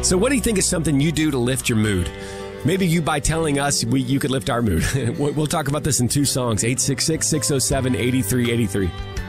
So what do you think is something you do to lift your mood? Maybe you, by telling us, you could lift our mood. We'll talk about this in two songs, 866-607-8383.